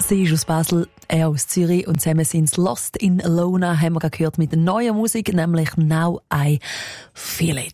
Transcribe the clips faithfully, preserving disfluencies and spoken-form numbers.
Sie ist aus Basel, er aus Zürich und zusammen sind Lost in Lona, haben wir gerade gehört mit neuer Musik, nämlich Now I Feel It.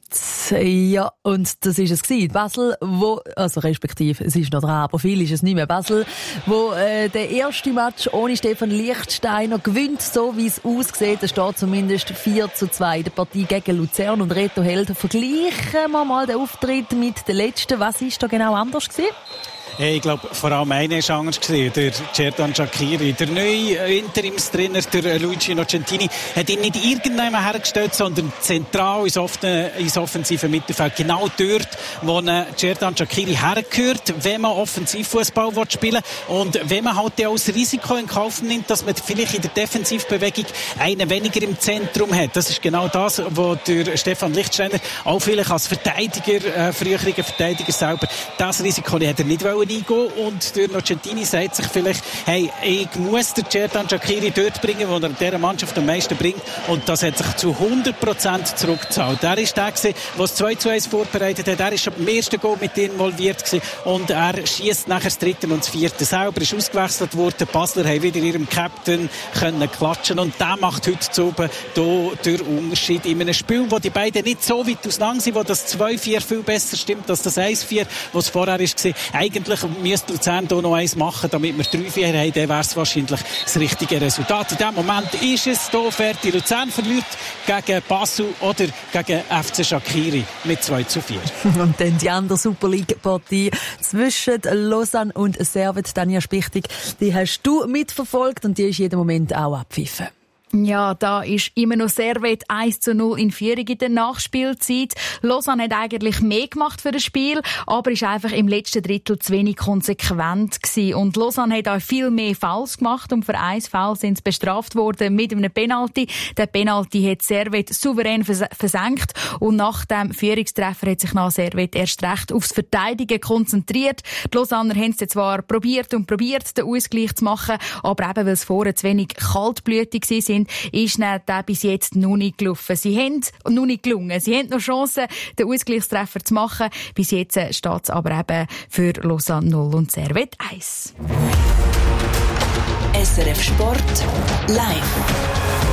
Ja, und das ist es gewesen. Basel, wo, also respektive, es ist noch dran, aber viel ist es nicht mehr. Basel, wo äh, der erste Match ohne Stefan Lichtsteiner gewinnt, so wie es aussieht. Es steht zumindest vier zu zwei in der Partie gegen Luzern und Reto Held. Vergleichen wir mal den Auftritt mit den letzten. Was ist da genau anders gewesen? Hey, ich glaube, vor allem einer war anders. Der Xherdan Shaqiri, der neue Interimstrainer, der Luigi Nocentini, hat ihn nicht irgendjemand hergestellt, sondern zentral ins, offene, ins offensive Mittelfeld. Genau dort, wo Xherdan Shaqiri hergehört, wenn man Offensivfußball spielen will. Und wenn man halt auch das Risiko in Kauf nimmt, dass man vielleicht in der Defensivbewegung einen weniger im Zentrum hat. Das ist genau das, was der Stefan Lichtsteiner auch vielleicht als Verteidiger, äh, früheriger Verteidiger selber, das Risiko hat er nicht wollen eingehen. Und der Nocentini sagt sich vielleicht, hey, ich muss den Xherdan Shaqiri dort bringen, wo er dieser Mannschaft am meisten bringt. Und das hat sich zu hundert Prozent zurückgezahlt. Er ist der gewesen, der das zwei zu eins vorbereitet hat. Er ist schon beim ersten Goal mit involviert gewesen. Und er schiesst nachher das dritte und das vierte selber. Ist ausgewechselt worden. Die Basler haben wieder ihrem Captain können klatschen. Und der macht heute zu oben den Unterschied in einem Spiel, wo die beiden nicht so weit auseinander sind, wo das zwei vier viel besser stimmt als das eins vier, was vorher war. Eigentlich müsste Luzern hier noch eins machen, damit wir drei vier haben, dann wäre es wahrscheinlich das richtige Resultat. In diesem Moment ist es hier fertig. Luzern verliert gegen Basel oder gegen F C Shaqiri mit zwei zu vier. Und dann die andere Super League-Partie zwischen Lausanne und Servet. Tanja Spichtig, die hast du mitverfolgt und die ist jeden Moment auch abpfiffen. Ja, da ist immer noch Servet eins zu null in Führung in der Nachspielzeit. Lausanne hat eigentlich mehr gemacht für das Spiel, aber ist einfach im letzten Drittel zu wenig konsequent gewesen. Und Lausanne hat auch viel mehr Fouls gemacht und für ein Foul sind sie bestraft worden mit einem Penalty. Der Penalty hat Servet souverän vers- versenkt und nach dem Führungstreffer hat sich nach Servet erst recht aufs Verteidigen konzentriert. Die Lausanner haben es zwar probiert und probiert, den Ausgleich zu machen, aber eben weil es vorher zu wenig kaltblütig sind, ist der bis jetzt noch nicht gelaufen. Sie haben noch nicht gelungen. Sie haben noch Chancen, den Ausgleichstreffer zu machen. Bis jetzt steht es aber eben für Lausanne null und Servet eins. S R F Sport live.